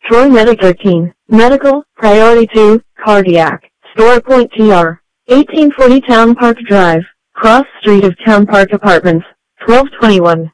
Troy Medic 13, Medical, Priority 2, Cardiac, Store Point TR, 1840 Town Park Drive, Cross Street of Town Park Apartments, 1221.